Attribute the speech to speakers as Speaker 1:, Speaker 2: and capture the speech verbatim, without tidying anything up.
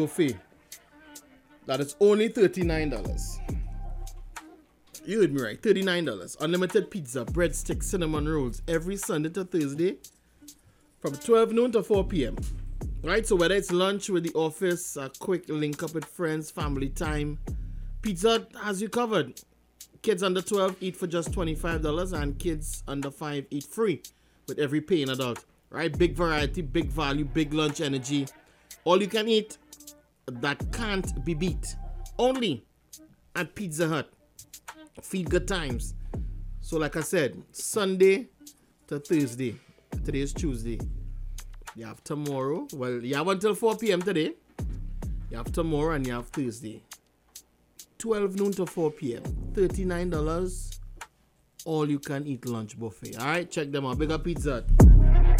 Speaker 1: buffet. That is only thirty-nine dollars. You heard me right, thirty-nine dollars. Unlimited pizza, breadsticks, cinnamon rolls every Sunday to Thursday from twelve noon to four p.m. Right, so whether it's lunch with the office, a quick link up with friends, family time, Pizza has you covered. Kids under twelve eat for just twenty-five dollars and kids under five eat free with every paying adult. Right, big variety, big value, big lunch energy. All you can eat that can't be beat. Only at Pizza Hut. Feed good times. So like I said, Sunday to Thursday. Today is Tuesday. You have tomorrow. Well, you have until four p.m. today. You have tomorrow and you have Thursday. twelve noon to four p.m. thirty-nine dollars. All you can eat lunch buffet. Alright, check them out. Big up Pizza Hut.